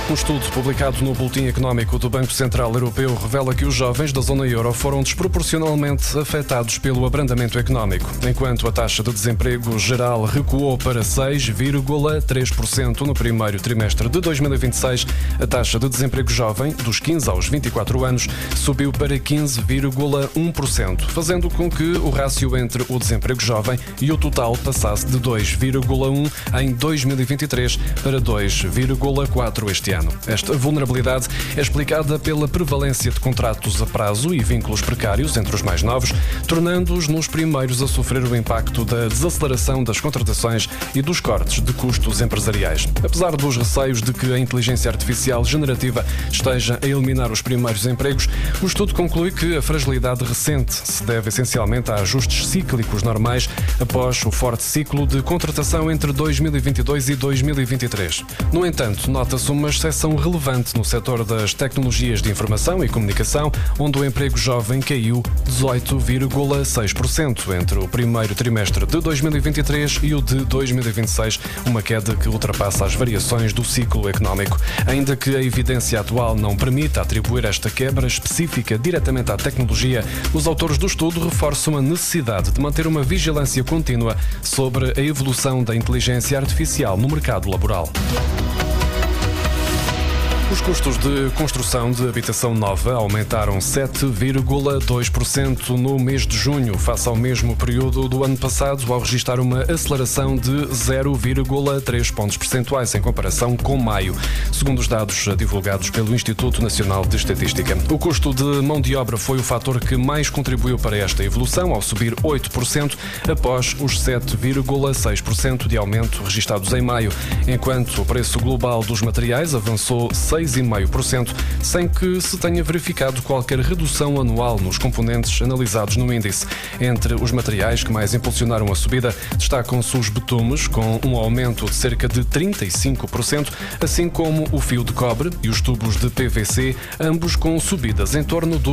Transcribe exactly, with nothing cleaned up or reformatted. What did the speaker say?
Um estudo publicado no Boletim Económico do Banco Central Europeu revela que os jovens da zona euro foram desproporcionalmente afetados pelo abrandamento económico, enquanto a taxa de desemprego geral recuou para seis vírgula três por cento no primeiro trimestre de dois mil e vinte e seis. A taxa de desemprego jovem, dos quinze aos vinte e quatro anos, subiu para quinze vírgula um por cento, fazendo com que o rácio entre o desemprego jovem e o total passasse de dois vírgula um em dois mil e vinte e três para dois vírgula quatro este ano. Esta vulnerabilidade é explicada pela prevalência de contratos a prazo e vínculos precários entre os mais novos, tornando-os nos primeiros a sofrer o impacto da desaceleração das contratações e dos cortes de custos empresariais. Apesar dos receios de que a inteligência artificial generativa esteja a eliminar os primeiros empregos, o estudo conclui que a fragilidade recente se deve essencialmente a ajustes cíclicos normais após o forte ciclo de contratação entre dois mil e vinte e dois e dois mil e vinte e três. No entanto, nota-se uma exceção relevante no setor das tecnologias de informação e comunicação, onde o emprego jovem caiu dezoito vírgula seis por cento entre o primeiro trimestre de dois mil e vinte e três e o de dois mil e vinte e seis, uma queda que ultrapassa as variações do ciclo económico. Ainda que a evidência atual não permita atribuir esta quebra específica diretamente à tecnologia, os autores do estudo reforçam a necessidade de manter uma vigilância contínua sobre a evolução da inteligência artificial no mercado laboral. Os custos de construção de habitação nova aumentaram sete vírgula dois por cento no mês de junho, face ao mesmo período do ano passado, ao registrar uma aceleração de zero vírgula três pontos percentuais em comparação com maio, segundo os dados divulgados pelo Instituto Nacional de Estatística. O custo de mão de obra foi o fator que mais contribuiu para esta evolução, ao subir oito por cento, após os sete vírgula seis por cento de aumento registados em maio, enquanto o preço global dos materiais avançou seis vírgula cinco por cento, sem que se tenha verificado qualquer redução anual nos componentes analisados no índice. Entre os materiais que mais impulsionaram a subida, destacam-se os betumes, com um aumento de cerca de trinta e cinco por cento, assim como o fio de cobre e os tubos de P V C, ambos com subidas em torno do